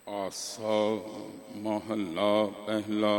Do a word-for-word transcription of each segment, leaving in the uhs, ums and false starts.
ਆਸਾ ਮਹੱਲਾ ਪਹਿਲਾ।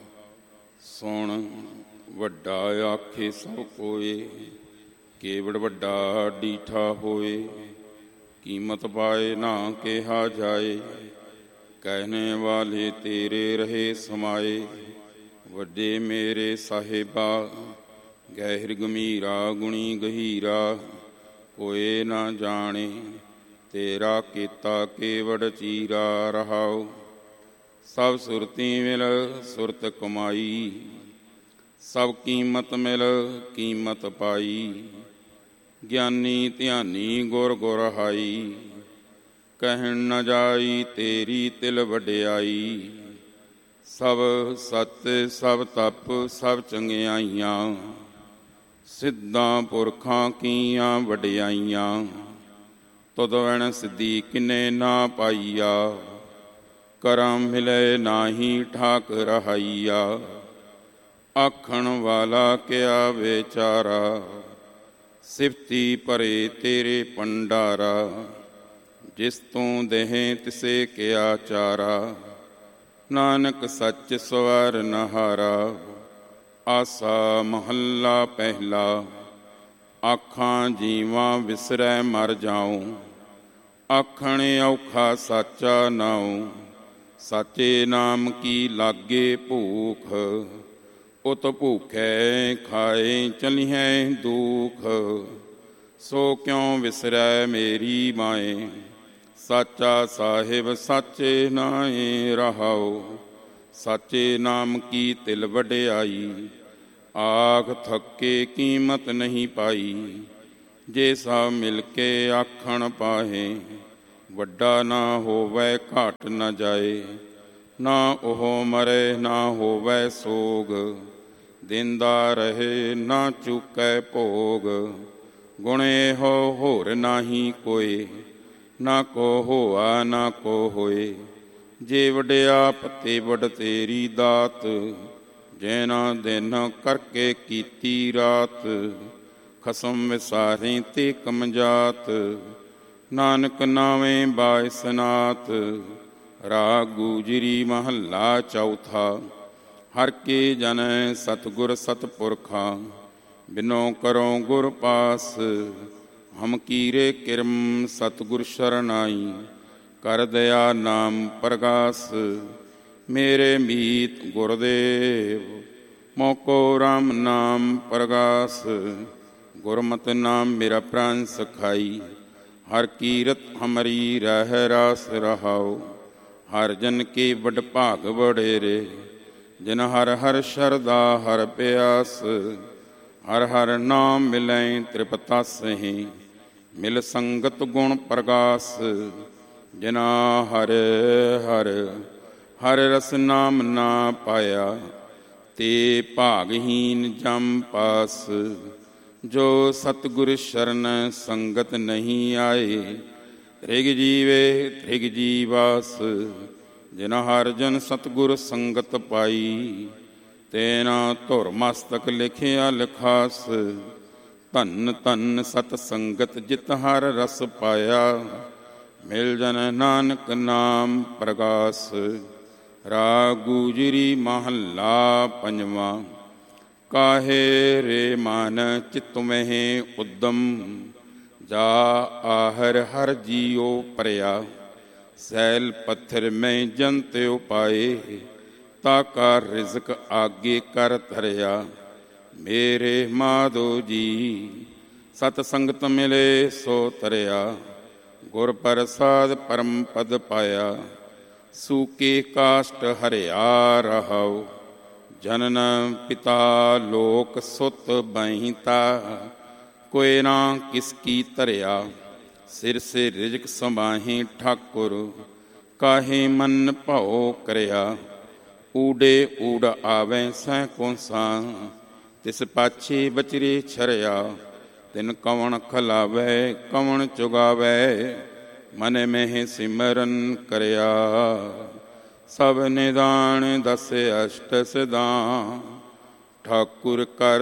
ਸੁਣ ਵੱਡਾ ਆਖੇ ਸਭ ਕੋਏ, ਕੇਵੜ ਵੱਡਾ ਡੀਠਾ ਹੋਏ। ਕੀਮਤ ਪਾਏ ਨਾ ਕਿਹਾ ਜਾਏ, ਕਹਿਣੇ ਵਾਲੇ ਤੇਰੇ ਰਹੇ ਸਮਾਏ। ਵੱਡੇ ਮੇਰੇ ਸਾਹਿਬਾ, ਗਹਿਰ ਗੰਭੀਰਾ ਗੁਣੀ ਗਹੀਰਾ। ਕੋਏ ਨਾ ਜਾਣੇ ਤੇਰਾ ਕੀਤਾ ਕੇਵੜ ਚੀਰਾ। ਰਹਾਉ ਸਭ ਸੁਰਤੀ ਮਿਲ ਸੁਰਤ ਕਮਾਈ, ਸਭ ਕੀਮਤ ਮਿਲ ਕੀਮਤ ਪਾਈ। ਗਿਆਨੀ ਧਿਆਨੀ ਗੁਰ ਗੁਰ ਹਾਈ, ਕਹਿਣ ਨ ਜਾਈ ਤੇਰੀ ਤਿਲ ਵਡਿਆਈ। ਸਭ ਸੱਚ ਸਭ ਤਪ ਸਭ ਚੰਗਿਆਈਆਂ, ਸਿੱਧਾਂ ਪੁਰਖਾਂ ਕੀਆਂ ਵਡਿਆਈਆਂ। ਤੁਧ ਵਣ ਸਿੱਧੀ ਕਿਨੇ ਨਾ ਪਾਈਆ, ਕਰਮ ਮਿਲੇ ਨਾਹੀ ਠਾਕ ਰਹਾਈਆ। ਆਖਣ ਵਾਲਾ ਕਿਆ ਵਿਚਾਰਾ, ਸਿਫਤੀ ਭਰੇ ਤੇਰੇ ਭੰਡਾਰਾ। ਜਿਸ ਤੂੰ ਦੇਹ ਤਿਸੇ ਕਿਆ ਚਾਰਾ, ਨਾਨਕ ਸੱਚ ਸਵਰ ਨਹਾਰਾ। ਆਸਾ ਮਹੱਲਾ ਪਹਿਲਾ। ਆਖਾਂ ਜੀਵਾਂ ਵਿਸਰੈ ਮਰ ਜਾਉ, ਆਖਣ ਔਖਾ ਸਾਚਾ ਨਾਉ। ਸਾਚੇ ਨਾਮ ਕੀ ਲਾਗੇ ਭੂਖ, ਉਤ ਭੂਖੈ ਖਾਏ ਚਲੀਹੈ ਦੁਖ। ਸੋ ਕਿਉ ਵਿਸਰੈ ਮੇਰੀ ਮਾਏ, ਸਾਚਾ ਸਾਹਿਬ ਸਾਚੇ ਨਾਏ। ਰਹਾਉ ਸਾਚੇ ਨਾਮ ਕੀ ਤਿਲ ਵਡਿਆਈ, ਆਖ ਥੱਕੇ ਕੀਮਤ ਨਹੀਂ ਪਾਈ। ਜੇ ਸਭ ਮਿਲ ਕੇ ਆਖਣ ਪਾਹੇ, ਵੱਡਾ ਨਾ ਹੋਵੈ ਘਾਟ ਨ ਜਾਏ। ਨਾ ਉਹ ਮਰੇ ਨਾ ਹੋਵੈ ਸੋਗ, ਦਿੰਦਾ ਰਹੇ ਨਾ ਚੁਕੈ ਭੋਗ। ਗੁਣ ਇਹੋ ਹੋਰ ਨਾਹੀ ਕੋਇ, ਨਾ ਕੋ ਹੋਆ ਨਾ ਕੋ ਹੋਏ। ਜੇ ਵਡਿਆਪ ਤੇ ਵਡ ਤੇਰੀ ਦਾਤ, ਜੈਨਾ ਦਿਨ ਕਰਕੇ ਕੀਤੀ ਰਾਤ। ਖਸਮ ਵਿਸਾਰੇ ਤੇ ਕਮਜਾਤ, ਨਾਨਕ ਨਾਵੇਂ ਬਾਇਸਨਾਤ। ਰਾਗ ਗੂਜਰੀ ਮਹੱਲਾ ਚੌਥਾ। ਹਰ ਕੇ ਜਨ ਸਤਿਗੁਰ ਸਤਿਪੁਰਖਾ, ਬਿਨੋ ਕਰੋ ਗੁਰ ਪਾਸ। ਹਮ ਕੀਰੇ ਕਿਰਮ ਸਤਿਗੁਰ ਸ਼ਰਨਾਈ, ਕਰ ਦਇਆ ਨਾਮ ਪ੍ਰਗਾਸ। ਮੇਰੇ ਮੀਤ ਗੁਰਦੇਵ, ਮੋਕੋ ਰਾਮ ਨਾਮ ਪ੍ਰਗਾਸ। ਗੁਰਮਤਿ ਨਾਮ ਮੇਰਾ ਪ੍ਰਾਨ ਸਖਾਈ, ਹਰ ਕੀਰਤ ਹਮਰੀ ਰਹਿ ਰਾਸ। ਰਹਾਉ ਹਰ ਜਨ ਕੇ ਵਡ ਭਾਗ ਵਡੇਰੇ, ਜਿਨ ਹਰ ਹਰ ਸ਼ਰਦਾ ਹਰ ਪਿਆਸ। ਹਰ ਹਰ ਨਾਮ ਮਿਲੈ ਤ੍ਰਿਪਤਾਸਹਿ, ਮਿਲ ਸੰਗਤ ਗੁਣ ਪ੍ਰਗਾਸ। ਜਿਨਾ ਹਰ ਹਰ ਹਰ ਰਸ ਨਾਮ ਨਾ ਪਾਇਆ, ਤੇ ਭਾਗਹੀਨ ਜਮ ਪਾਸ। ਜੋ ਸਤਿਗੁਰ ਸ਼ਰਨ ਸੰਗਤ ਨਹੀਂ ਆਏ, ਤ੍ਰਿਗ ਜੀਵੇ ਤ੍ਰਿਗ ਜੀਵਾਸ। ਜਿਨਾ ਹਰ ਜਨ ਸਤਿਗੁਰ ਸੰਗਤ ਪਾਈ, ਤੇਨਾ ਧੁਰ ਮਸਤਕ ਲਿਖਿਆ ਲਿਖਾਸ। ਧੰਨ ਧੰਨ ਸਤ ਸੰਗਤ ਜਿਤ ਹਰ ਰਸ ਪਾਇਆ, ਮਿਲ ਜਨ ਨਾਨਕ ਨਾਮ ਪ੍ਰਗਾਸ। ਰਾਗ ਗੂਜਰੀ ਮਹੱਲਾ ਪੰਜਵਾਂ। ਕਾਹੇ ਰੇ ਮਨ ਚਿਤ ਮਹਿ ਉਦਮ, ਜਾ ਆਹਰ ਹਰ ਜੀਉ ਪਰਿਆ। ਸੈਲ ਪੱਥਰ ਮੈਂ ਜੰਤ ਉਪਾਏ, ਤਾ ਕਾ ਰਿਜ਼ਕ ਆਗੇ ਕਰ ਧਰਿਆ। ਮੇਰੇ ਮਾਧੋ ਜੀ ਸਤ ਸੰਗਤ ਮਿਲੇ ਸੋ ਤਰਿਆ। ਗੁਰ ਪ੍ਰਸਾਦ ਪਰਮ ਪਦ ਪਾਇਆ, ਸੂਕੇ ਕਾਸ਼ਟ ਹਰਿਆ। ਰਹਾਉ ਜਨਨ ਪਿਤਾ ਲੋਕ ਸੁਤ ਬਹਿਤਾ, ਕੋਇ ਨਾ ਕਿਸ ਕੀ ਧਰਿਆ। ਸਿਰ ਸੇ ਰਿਜਕ ਸਮਾਹੀ ਠਾਕੁਰ, ਕਾਹੇ ਮਨ ਭਉ ਕਰਿਆ। ਊਡੇ ਊੜ ਆਵੈ ਸਹਿ ਕੋਸਾਂ, ਤਿਸ ਪਾਛੇ ਬਚਰੇ ਛਰਿਆ। ਤਿਨ ਕਵਣ ਖਲਾਵੈ ਕਵਣ ਚੁਗਾਵੈ, ਮਨ ਮਹਿ ਸਿਮਰਨ ਕਰਿਆ। ਸਭ ਨਿਦਾਨ ਦਸ ਅਸ਼ਟ ਸਿਧਾਂ, ਠਾਕੁਰ ਕਰ